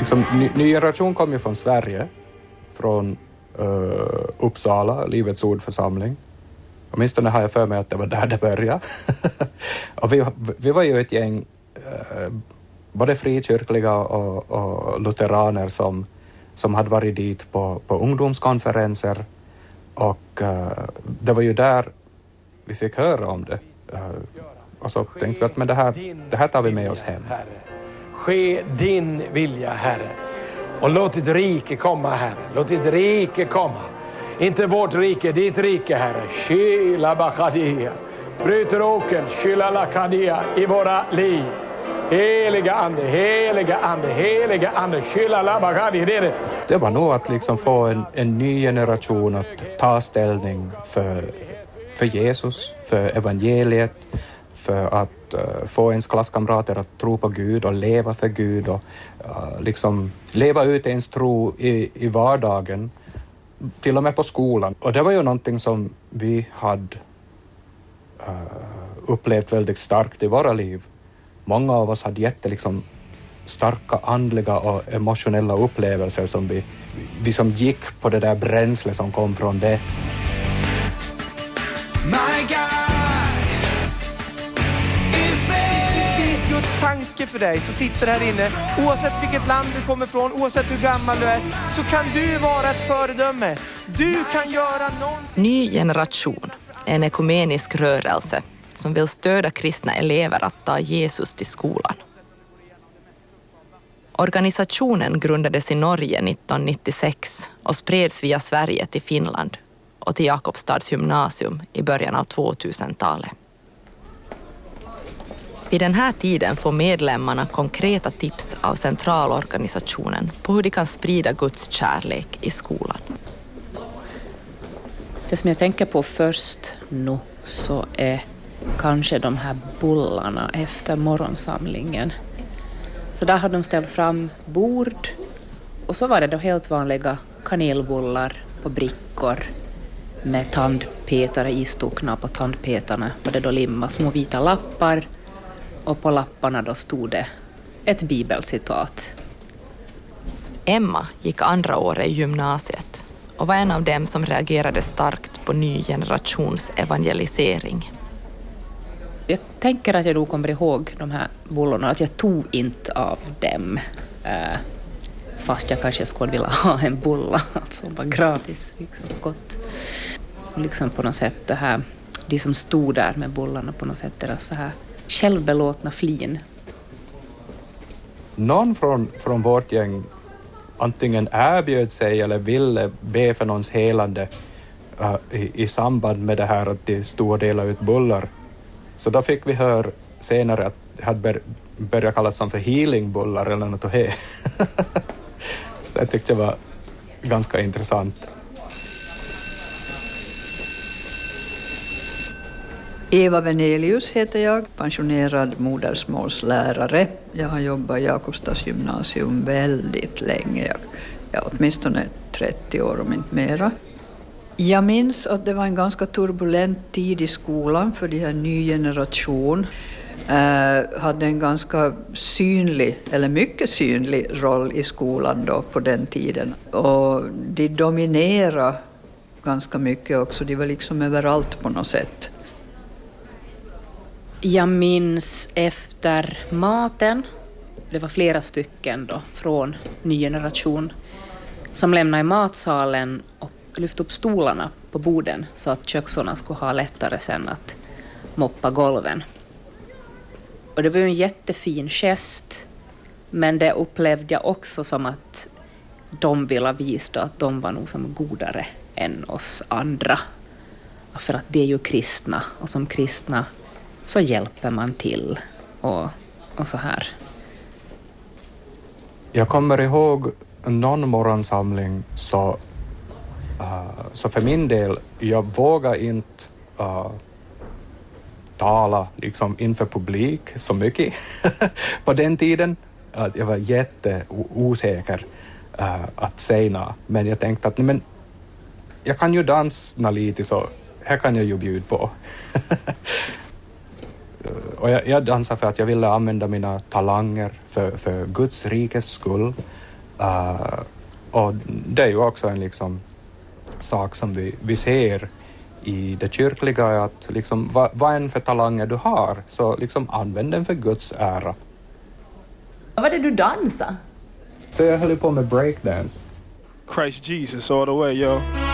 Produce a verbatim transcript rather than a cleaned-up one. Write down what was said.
liksom, ny, ny generation kom ju från Sverige, från uh, Uppsala, Livets ordförsamling. Åtminstone har jag för mig att det var där det började. Och vi, vi var ju ett gäng, uh, både frikyrkliga och, och lutheraner som, som hade varit dit på, på ungdomskonferenser. Och uh, det var ju där vi fick höra om det. Uh, och så tänkte vi att men det, här, det här tar vi med oss hem. Ske din vilja, Herre. Och låt ditt rike komma, Herre. Låt ditt rike komma. Inte vårt rike, ditt rike, Herre. Shila bakadia. Bryter åken, shila lakadia i våra liv. Heliga ande, heliga ande, heliga ande, shila labakadia. Det är det. Det var nog att liksom få en, en ny generation att ta ställning för, för Jesus, för evangeliet, för att uh, få ens klasskamrater att tro på Gud och leva för Gud och uh, liksom leva ut ens tro i, i vardagen, till och med på skolan. Och det var ju någonting som vi hade uh, upplevt väldigt starkt i våra liv. Många av oss hade jätte liksom starka andliga och emotionella upplevelser som vi, vi som gick på det där bränsle som kom från det. My God, is there? Precis Guds tanke för dig som sitter här inne. Oavsett vilket land du kommer ifrån, oavsett hur gammal du är, så kan du vara ett föredöme. Du kan göra någonting. Ny generation är en ekumenisk rörelse som vill stödja kristna elever att ta Jesus till skolan. Organisationen grundades i Norge nittonhundranittiosex och spreds via Sverige till Finland och till Jakobstads gymnasium i början av tvåtusentalet. Vid den här tiden får medlemmarna konkreta tips av centralorganisationen på hur de kan sprida Guds kärlek i skolan. Det som jag tänker på först nu så är kanske de här bullarna efter morgonsamlingen. Så där har de ställt fram bord och så var det då helt vanliga kanelbullar på brickor med tandpetare istuckna. På tandpetarna var det då limma små vita lappar och på lapparna då stod det ett bibelcitat. Emma gick andra året i gymnasiet och var en av dem som reagerade starkt på ny generations evangelisering. Jag tänker att jag då kommer ihåg de här bullorna, att jag tog inte av dem. Äh, fast jag kanske skulle vilja ha en bulla som var gratis. Liksom, gott. Liksom på något sätt det här, de som stod där med bullarna på något sätt, deras så här självbelåtna flin. Någon från, från vårt gäng antingen erbjöd sig eller ville be för någons helande uh, i, i samband med det här att de stod och delade ut bullar. Så då fick vi höra senare att det hade bör, börjat kallas som för healingbullar eller något och he. Så jag tyckte det var ganska intressant. Eva Venelius heter jag, pensionerad modersmålslärare. Jag har jobbat i Jakobstads gymnasium väldigt länge, jag, ja, åtminstone trettio år om inte mera. Jag minns att det var en ganska turbulent tid i skolan för de här ny generation. Eh, hade en ganska synlig, eller mycket synlig roll i skolan då på den tiden. Och de dominerade ganska mycket också, de var liksom överallt på något sätt. Jag minns efter maten, det var flera stycken då från ny generation som lämnade i matsalen och lyfte upp stolarna på borden så att köksorna skulle ha lättare sen att moppa golven. Och det var ju en jättefin gest, men det upplevde jag också som att de ville visa att de var nog som godare än oss andra. För att det är ju kristna, och som kristna så hjälper man till och, och så här. Jag kommer ihåg någon morgonsamling så, uh, så för min del, jag vågar inte uh, tala liksom inför publik så mycket på den tiden. Att jag var jätteosäker uh, att säga något. Men jag tänkte att men, jag kan ju dansa lite så här kan jag ju bjuda på. Och jag, jag dansade för att jag ville använda mina talanger för, för Guds rikes skull. Uh, och det är ju också en liksom sak som vi, vi ser i det kyrkliga, är att liksom, vad, vad än för talanger du har, så liksom använd den för Guds ära. Vad var det du dansade? Så jag höll på med breakdance. Christ Jesus all the way, yo.